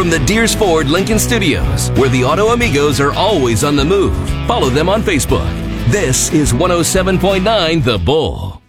from the Deers Ford Lincoln Studios, where the Auto Amigos are always on the move. Follow them on Facebook. This is 107.9 The Bull.